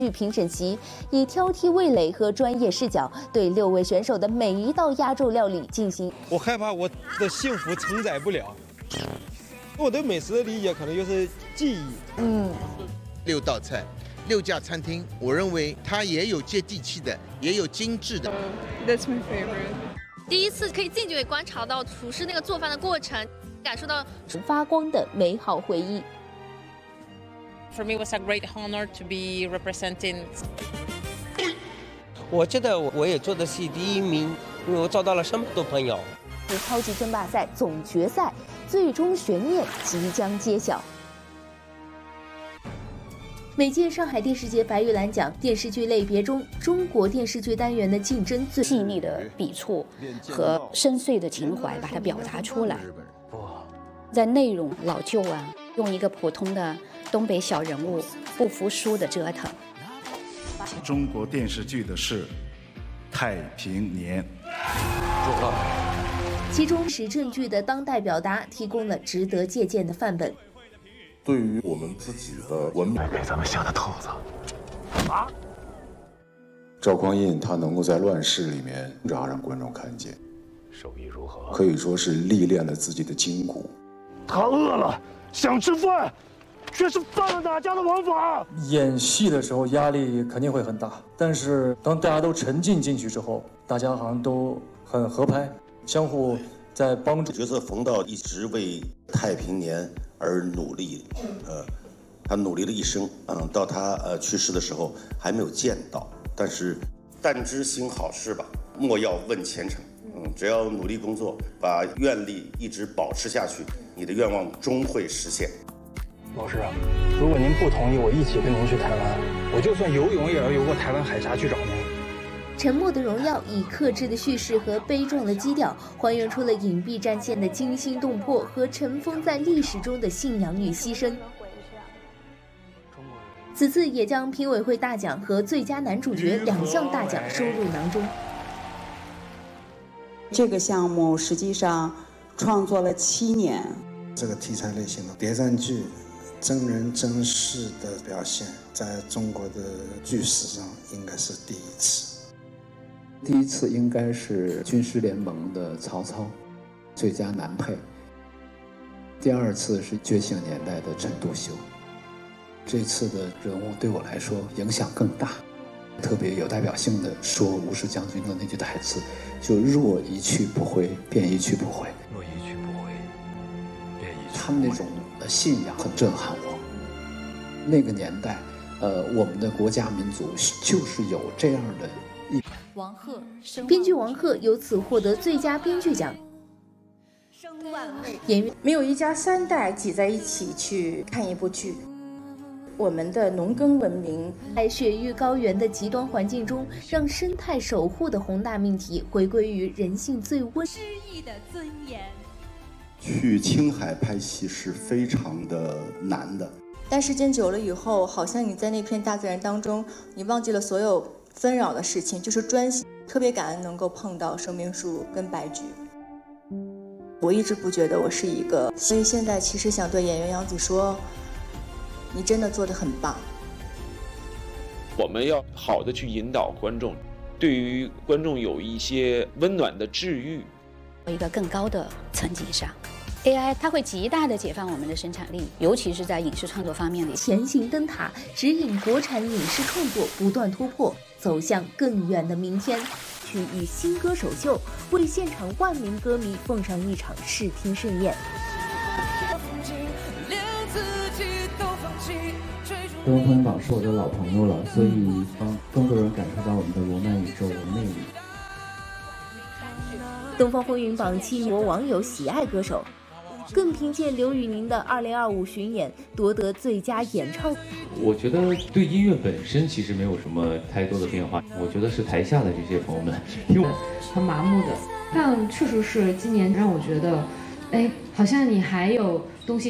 评审席以挑剔味蕾和专业视角，对6位选手的每一道压轴料理进行。 我害怕我的幸福承载不了。我对美食的理解可能就是记忆。 6道菜，6家餐厅，我认为它也有接地气的，也有精致的。 That's my favorite。 第一次可以近距离观察到厨师那个做饭的过程，感受到发光的美好回忆。 For me, it was a great honor to be representing. 我觉得我也做的是第1名，因为我找到了这么多朋友。 超级争霸赛总决赛最终悬念即将揭晓。每届上海电视节白玉兰奖电视剧类别中，中国电视剧单元的竞争最细腻的笔触和深邃的情怀，把它表达出来。在内容老旧啊，用一个普通的东北小人物不服输的折腾。 中国电视剧的是太平年。 祝贺。 其中时政剧的当代表达提供了值得借鉴的范本。 对于我们自己的文明， 给咱们下的套子。 赵匡胤他能够在乱世里面让观众看见， 手艺如何？ 可以说是历练了自己的筋骨。 他饿了，想吃饭，却是犯了哪家的王法？ 演戏的时候压力肯定会很大，但是当大家都沉浸进去之后，大家好像都很合拍，相互在帮助。 角色冯道一直为太平年而努力，他努力了一生，到他去世的时候还没有见到，但是但知行好事吧，莫要问前程。只要努力工作，把愿力一直保持下去，你的愿望终会实现。 老师，如果您不同意我一起跟您去台湾，我就算游泳也要游过台湾海峡去找您。 《沉默的荣耀》以克制的叙事和悲壮的基调，还原出了隐蔽战线的惊心动魄和尘封在历史中的信仰与牺牲。此次也将评委会大奖和最佳男主角2项大奖收入囊中。 这个项目实际上创作了7年。 这个题材类型的谍战剧，真人真事的表现，在中国的剧史上应该是第一次。 第一次应该是军师联盟的曹操，最佳男配。第2次是觉醒年代的陈独秀。这次的人物对我来说影响更大。特别有代表性的说吴氏将军的那句台词，就若一去不回，便一去不回。 若一去不回，便一去不回。 他们那种信仰很震撼我。那个年代，我们的国家民族就是有这样的王鹤，编剧王鹤由此获得最佳编剧奖。演员没有一家3代挤在一起去看一部剧。我们的农耕文明在雪域高原的极端环境中，让生态守护的宏大命题回归于人性最温诗意的尊严。 去青海拍戏是非常的难的， 但时间久了以后，好像你在那片大自然当中，你忘记了所有纷扰的事情，就是专心。特别感恩能够碰到生命树跟白菊。我一直不觉得我是一个，所以现在其实想对演员杨紫说，你真的做得很棒。 我们要好的去引导观众，对于观众有一些温暖的治愈。 一个更高的层级上 ，AI 它会极大的解放我们的生产力，尤其是在影视创作方面的前行灯塔，指引国产影视创作不断突破，走向更远的明天。去与新歌首秀，为现场万名歌迷奉上一场视听盛宴。 东方风云榜是我的老朋友了，所以让更多人感受到我们的罗曼宇宙的魅力。 东方风云榜7国网友喜爱歌手，更凭借刘宇宁的2025巡演夺得最佳演唱。 我觉得对音乐本身其实没有什么太多的变化，我觉得是台下的这些朋友们，因为很麻木的，但确实是今年让我觉得，哎，好像你还有东西。